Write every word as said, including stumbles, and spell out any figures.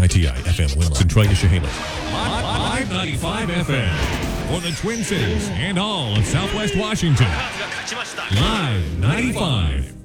T I F M Winland, Centralia, Chehalis. five ninety-five F M for the Twin Cities and all of Southwest Washington. Live ninety-five.